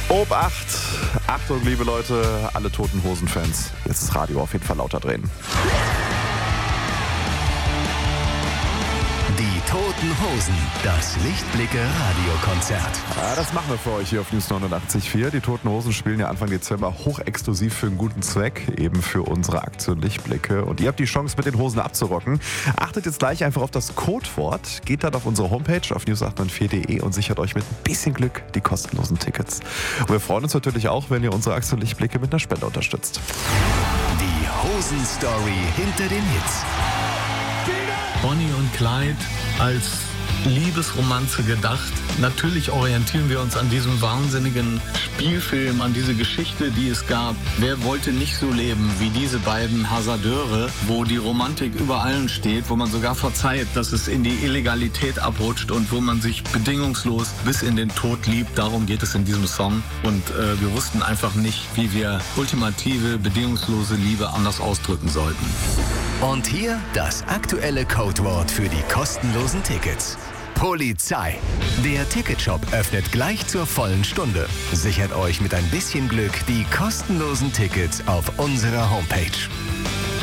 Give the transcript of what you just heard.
Ob 8. Achtung, liebe Leute, alle Toten Hosen-Fans. Jetzt das Radio auf jeden Fall lauter drehen. Die Toten Hosen, das Lichtblicke-Radiokonzert. Ja, das machen wir für euch hier auf News 89.4. Die Toten Hosen spielen ja Anfang Dezember hochexklusiv für einen guten Zweck, eben für unsere Aktion Lichtblicke. Und ihr habt die Chance, mit den Hosen abzurocken. Achtet jetzt gleich einfach auf das Codewort, geht dann auf unsere Homepage auf news894.de und sichert euch mit ein bisschen Glück die kostenlosen Tickets. Und wir freuen uns natürlich auch, wenn ihr unsere Aktion Lichtblicke mit einer Spende unterstützt. Die Hosen-Story hinter den Hits. Bonnie und Clyde als Liebesromanze gedacht. Natürlich orientieren wir uns an diesem wahnsinnigen Spielfilm, an diese Geschichte, die es gab. Wer wollte nicht so leben wie diese beiden Hasardeure, wo die Romantik über allen steht, wo man sogar verzeiht, dass es in die Illegalität abrutscht und wo man sich bedingungslos bis in den Tod liebt. Darum geht es in diesem Song. Und wir wussten einfach nicht, wie wir ultimative, bedingungslose Liebe anders ausdrücken sollten. Und hier das aktuelle Codewort für die kostenlosen Tickets. Polizei. Der Ticketshop öffnet gleich zur vollen Stunde. Sichert euch mit ein bisschen Glück die kostenlosen Tickets auf unserer Homepage.